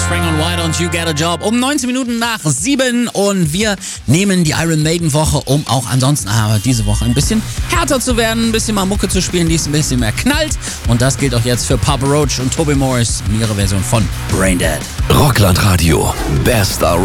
Offspring und Why Don't You Get a Job um 19 Minuten nach 7 und wir nehmen die Iron Maiden Woche, um auch ansonsten diese Woche ein bisschen härter zu werden, ein bisschen mal Mucke zu spielen, die es ein bisschen mehr knallt und das gilt auch jetzt für Papa Roach und Toby Morris in ihrer Version von Braindead. Rockland Radio, bester